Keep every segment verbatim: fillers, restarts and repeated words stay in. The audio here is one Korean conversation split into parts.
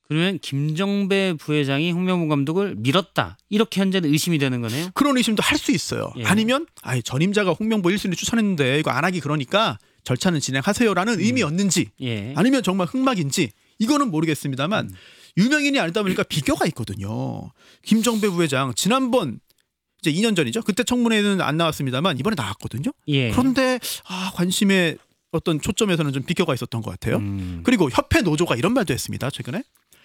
그러면 김정배 부회장이 홍명보 감독을 밀었다. 이렇게 현재는 의심이 되는 거네요. 그런 의심도 할 수 있어요. 예. 아니면 아예 전임자가 홍명보 일 순위 추천했는데 이거 안 하기 그러니까 절차는 진행하세요라는 음. 의미였는지 예. 아니면 정말 흑막인지 이거는 모르겠습니다만 음. 유명인이 아니다 보니까 비교가 있거든요. 김정배 부회장 지난번 이제 이 년 전이죠. 그때 청문회는 안 나왔습니다만 이번에 나왔거든요. 예. 그런데 아, 관심의 어떤 초점에서는 좀 비교가 있었던 것 같아요. 음. 그리고 협회 노조가 이런 말도 했습니다. 최근에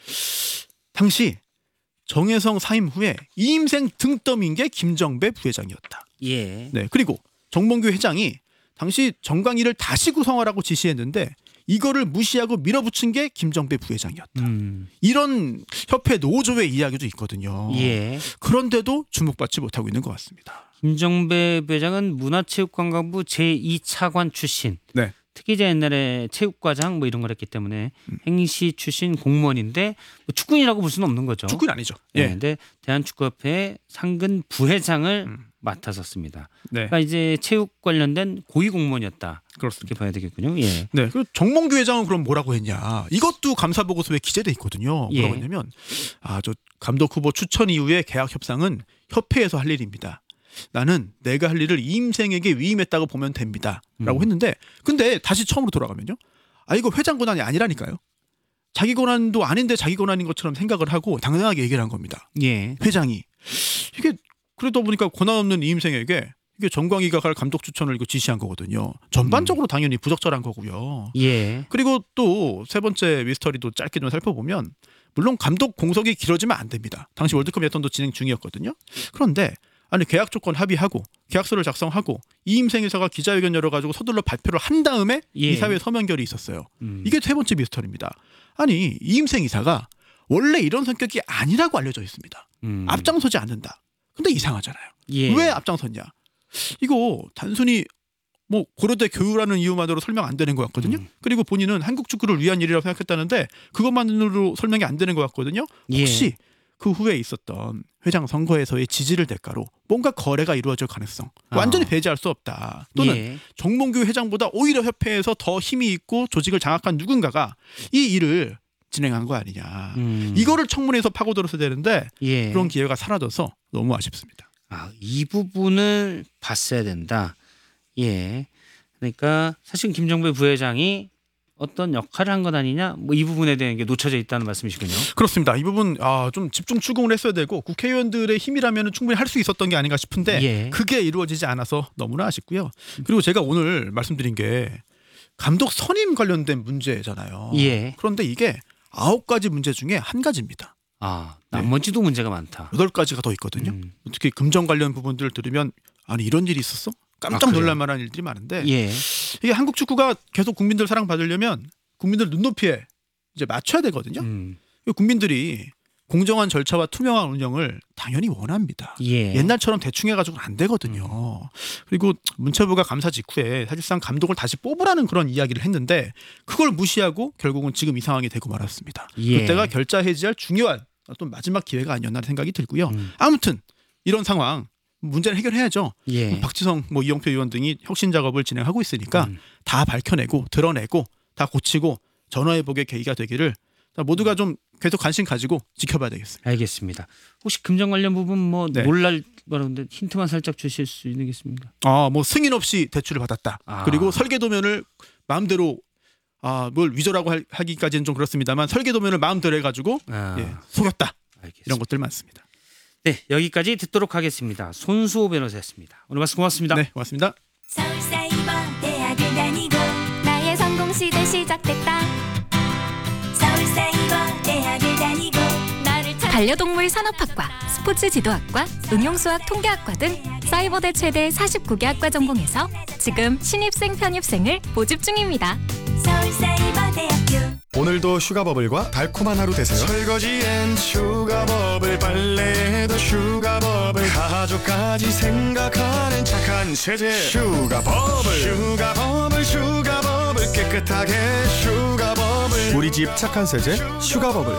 당시 정혜성 사임 후에 이임생 등떠민 게 김정배 부회장이었다. 예. 네, 그리고 정몽규 회장이 당시 정광희를 다시 구성하라고 지시했는데 이거를 무시하고 밀어붙인 게 김정배 부회장이었다. 음. 이런 협회 노조의 이야기도 있거든요. 예. 그런데도 주목받지 못하고 있는 것 같습니다. 김정배 부회장은 문화체육관광부 제이 차관 출신. 네. 특히제 옛날에 체육과장 뭐 이런 걸 했기 때문에 음. 행시 출신 공무원인데 뭐 축구인이라고 볼 수는 없는 거죠. 축구는 아니죠. 네, 예. 근데 대한축구협회 상근 부회장을 음. 맡았었습니다. 네. 그러니까 이제 체육 관련된 고위 공무원이었다. 그렇습니다. 이렇게 봐야 되겠군요. 예. 네. 그리고 정몽규 회장은 그럼 뭐라고 했냐? 이것도 감사 보고서에 기재돼 있거든요. 예. 뭐라고 했냐면 아, 저 감독 후보 추천 이후에 계약 협상은 협회에서 할 일입니다. 나는 내가 할 일을 이임생에게 위임했다고 보면 됩니다. 라고 음. 했는데 근데 다시 처음으로 돌아가면요. 아 이거 회장 권한이 아니라니까요. 자기 권한도 아닌데 자기 권한인 것처럼 생각을 하고 당당하게 얘기를 한 겁니다. 예. 회장이. 이게 그러다 보니까 권한 없는 이임생에게 이게 정광희가 갈 감독 추천을 이거 지시한 거거든요. 전반적으로 당연히 부적절한 거고요. 예. 그리고 또 세 번째 미스터리도 짧게 좀 살펴보면 물론 감독 공석이 길어지면 안 됩니다. 당시 월드컵 예선도 진행 중이었거든요. 그런데 아니 계약 조건 합의하고 계약서를 작성하고 이임생 이사가 기자회견 열어가지고 서둘러 발표를 한 다음에 예. 이사회 서명결이 있었어요. 음. 이게 세 번째 미스터리입니다. 아니 이임생 이사가 원래 이런 성격이 아니라고 알려져 있습니다. 음. 앞장서지 않는다. 근데 이상하잖아요. 예. 왜 앞장섰냐? 이거 단순히 뭐 고려대 교우라는 이유만으로 설명 안 되는 것 같거든요. 음. 그리고 본인은 한국 축구를 위한 일이라고 생각했다는데 그것만으로 설명이 안 되는 것 같거든요. 혹시 예. 그 후에 있었던 회장 선거에서의 지지를 대가로 뭔가 거래가 이루어질 가능성 완전히 아. 배제할 수 없다. 또는 예. 정몽규 회장보다 오히려 협회에서 더 힘이 있고 조직을 장악한 누군가가 이 일을 진행한 거 아니냐. 음. 이거를 청문회에서 파고들어서 되는데 예. 그런 기회가 사라져서 너무 아쉽습니다. 아, 이 부분을 봤어야 된다. 예. 그러니까 사실 김정배 부회장이 어떤 역할을 한 것 아니냐, 뭐 이 부분에 대한 게 놓쳐져 있다는 말씀이시군요. 그렇습니다. 이 부분 아, 좀 집중 추궁을 했어야 되고 국회의원들의 힘이라면 충분히 할 수 있었던 게 아닌가 싶은데 예. 그게 이루어지지 않아서 너무나 아쉽고요. 그리고 제가 오늘 말씀드린 게 감독 선임 관련된 문제잖아요. 예. 그런데 이게 아홉 가지 문제 중에 한 가지입니다. 아, 나머지도 문제가 많다. 여덟 가지가 더 있거든요. 음. 특히 금전 관련 부분들을 들으면 아니 이런 일이 있었어? 깜짝 아, 그래요? 놀랄 만한 일들이 많은데 예. 이게 한국 축구가 계속 국민들 사랑 받으려면 국민들 눈높이에 이제 맞춰야 되거든요. 음. 국민들이 공정한 절차와 투명한 운영을 당연히 원합니다. 예. 옛날처럼 대충 해가지고는 안 되거든요. 음. 그리고 문체부가 감사 직후에 사실상 감독을 다시 뽑으라는 그런 이야기를 했는데 그걸 무시하고 결국은 지금 이 상황이 되고 말았습니다. 예. 그때가 결자 해지할 중요한 어떤 마지막 기회가 아니었나 생각이 들고요. 음. 아무튼 이런 상황 문제를 해결해야죠. 예. 박지성, 뭐 이영표 의원 등이 혁신 작업을 진행하고 있으니까 음. 다 밝혀내고 드러내고 다 고치고 전화회복의 계기가 되기를 모두가 좀 계속 관심 가지고 지켜봐야 되겠습니다. 알겠습니다. 혹시 금전 관련 부분 뭐 네. 놀랄 거라는데 힌트만 살짝 주실 수 있겠습니까? 아, 뭐 승인 없이 대출을 받았다. 아. 그리고 설계도면을 마음대로 아, 뭘 위조라고 할- 하기까지는 좀 그렇습니다만 설계도면을 마음대로 해가지고 아, 예, 속였다. 알겠습니다. 이런 것들 많습니다. 네, 여기까지 듣도록 하겠습니다. 손수호 변호사였습니다. 오늘 말씀 고맙습니다. 네, 고맙습니다. 서울사이버대학을 다니고 나의 성공시대 시작됐다. 서울사이버대학을 다니고 나를 찾... 반려동물 산업학과, 스포츠 지도학과, 응용수학 통계학과 등 사이버대 최대 사십구 개 학과 전공에서 지금 신입생 편입생을 모집 중입니다. 서울사이버대학교. 오늘도 슈가버블과 달콤한 하루 되세요. 설거지엔 슈가버블, 빨래에도 슈가버블, 가족까지 생각하는 착한 세제 슈가버블. 슈가버블 슈가버블 깨끗하게 슈가버블. 우리 집 착한 세제 슈가버블.